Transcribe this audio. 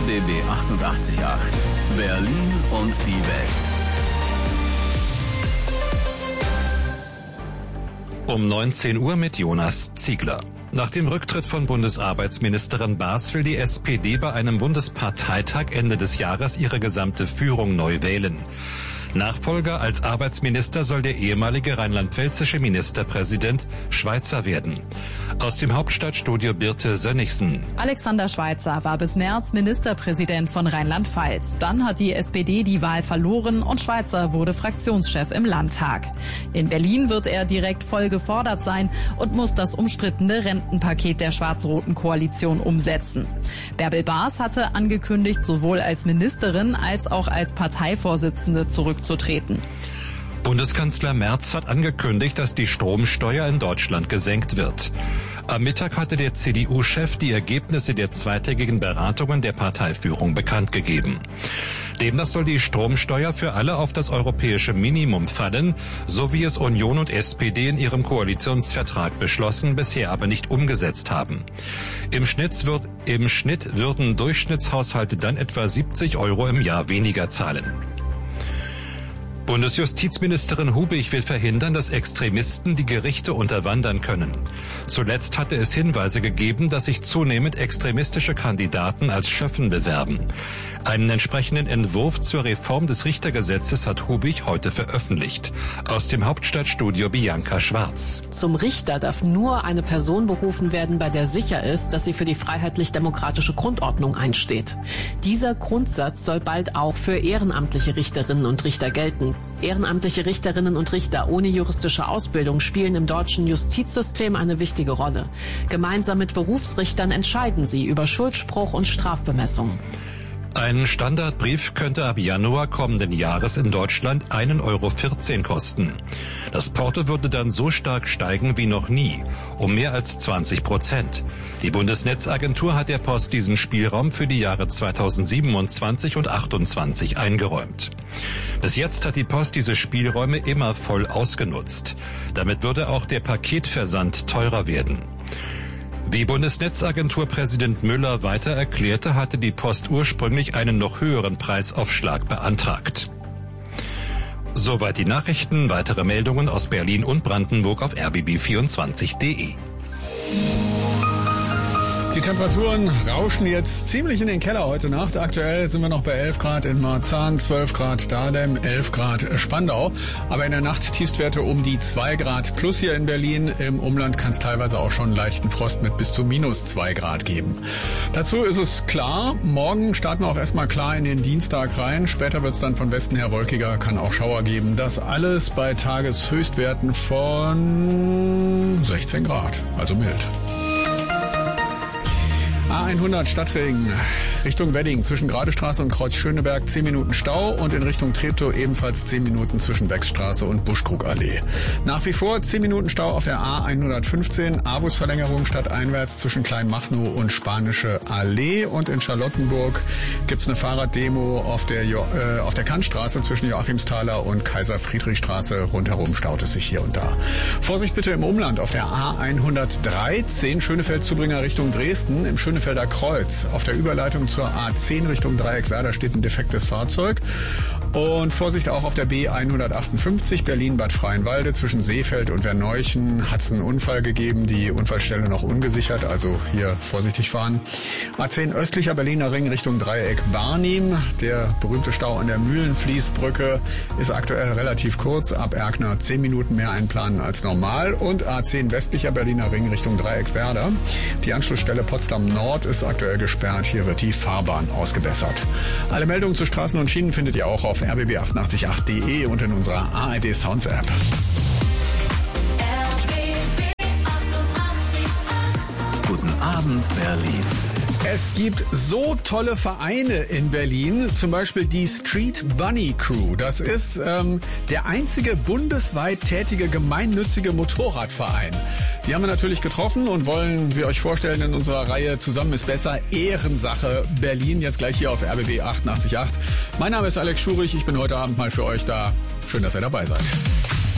RBB 88.8 Berlin und die Welt. Um 19 Uhr mit Jonas Ziegler. Nach dem Rücktritt von Bundesarbeitsministerin Baas will die SPD bei einem Bundesparteitag Ende des Jahres ihre gesamte Führung neu wählen. Nachfolger als Arbeitsminister soll der ehemalige rheinland-pfälzische Ministerpräsident Schweizer werden. Aus dem Hauptstadtstudio Birte Sönnigsen. Alexander Schweizer war bis März Ministerpräsident von Rheinland-Pfalz. Dann hat die SPD die Wahl verloren und Schweizer wurde Fraktionschef im Landtag. In Berlin wird er direkt voll gefordert sein und muss das umstrittene Rentenpaket der schwarz-roten Koalition umsetzen. Bärbel Baas hatte angekündigt, sowohl als Ministerin als auch als Parteivorsitzende zurückzutreten. Bundeskanzler Merz hat angekündigt, dass die Stromsteuer in Deutschland gesenkt wird. Am Mittag hatte der CDU-Chef die Ergebnisse der zweitägigen Beratungen der Parteiführung bekannt gegeben. Demnach soll die Stromsteuer für alle auf das europäische Minimum fallen, so wie es Union und SPD in ihrem Koalitionsvertrag beschlossen, bisher aber nicht umgesetzt haben. Im Schnitt würden Durchschnittshaushalte dann etwa 70 € im Jahr weniger zahlen. Bundesjustizministerin Hubig will verhindern, dass Extremisten die Gerichte unterwandern können. Zuletzt hatte es Hinweise gegeben, dass sich zunehmend extremistische Kandidaten als Schöffen bewerben. Einen entsprechenden Entwurf zur Reform des Richtergesetzes hat Hubig heute veröffentlicht. Aus dem Hauptstadtstudio Bianca Schwarz. Zum Richter darf nur eine Person berufen werden, bei der sicher ist, dass sie für die freiheitlich-demokratische Grundordnung einsteht. Dieser Grundsatz soll bald auch für ehrenamtliche Richterinnen und Richter gelten. Ehrenamtliche Richterinnen und Richter ohne juristische Ausbildung spielen im deutschen Justizsystem eine wichtige Rolle. Gemeinsam mit Berufsrichtern entscheiden sie über Schuldspruch und Strafbemessung. Ein Standardbrief könnte ab Januar kommenden Jahres in Deutschland 1,14 € kosten. Das Porto würde dann so stark steigen wie noch nie, um mehr als 20%. Die Bundesnetzagentur hat der Post diesen Spielraum für die Jahre 2027 und 2028 eingeräumt. Bis jetzt hat die Post diese Spielräume immer voll ausgenutzt. Damit würde auch der Paketversand teurer werden. Wie Bundesnetzagenturpräsident Müller weiter erklärte, hatte die Post ursprünglich einen noch höheren Preisaufschlag beantragt. Soweit die Nachrichten. Weitere Meldungen aus Berlin und Brandenburg auf rbb24.de. Die Temperaturen rauschen jetzt ziemlich in den Keller heute Nacht. Aktuell sind wir noch bei 11 Grad in Marzahn, 12 Grad Dahlem, 11 Grad Spandau. Aber in der Nacht Tiefstwerte um die 2 Grad plus hier in Berlin. Im Umland kann es teilweise auch schon leichten Frost mit bis zu minus 2 Grad geben. Dazu ist es klar, morgen starten wir auch erstmal klar in den Dienstag rein. Später wird es dann von Westen her wolkiger, kann auch Schauer geben. Das alles bei Tageshöchstwerten von 16 Grad, also mild. A100 Stadtring Richtung Wedding zwischen Gradestraße und Kreuz Schöneberg 10 Minuten Stau und in Richtung Treptow ebenfalls 10 Minuten zwischen Beckstraße und Buschkrugallee. Nach wie vor 10 Minuten Stau auf der A115 Avus-Verlängerung stadteinwärts zwischen Kleinmachnow und Spanische Allee und in Charlottenburg gibt's eine Fahrraddemo auf der Kantstraße zwischen Joachimsthaler und Kaiser-Friedrich-Straße. Rundherum staut es sich hier und da. Vorsicht bitte im Umland auf der A113 Schönefeld-Zubringer Richtung Dresden im Schönefelder Kreuz. Auf der Überleitung zur A10 Richtung Dreieckwerder steht ein defektes Fahrzeug. Und Vorsicht auch auf der B158 Berlin-Bad Freienwalde zwischen Seefeld und Werneuchen hat es einen Unfall gegeben, die Unfallstelle noch ungesichert, also hier vorsichtig fahren. A10 östlicher Berliner Ring Richtung Dreieck Barnim, der berühmte Stau an der Mühlenfließbrücke ist aktuell relativ kurz, ab Erkner 10 Minuten mehr einplanen als normal und A10 westlicher Berliner Ring Richtung Dreieck Werder. Die Anschlussstelle Potsdam Nord ist aktuell gesperrt, hier wird die Fahrbahn ausgebessert. Alle Meldungen zu Straßen und Schienen findet ihr auch auf rbb888.de und in unserer ARD Sounds App. Guten Abend, Berlin. Es gibt so tolle Vereine in Berlin, zum Beispiel die Street Bunny Crew. Das ist der einzige bundesweit tätige gemeinnützige Motorradverein. Die haben wir natürlich getroffen und wollen sie euch vorstellen in unserer Reihe Zusammen ist besser, Ehrensache Berlin, jetzt gleich hier auf RBB 88.8. Mein Name ist Alex Schurich, ich bin heute Abend mal für euch da. Schön, dass ihr dabei seid.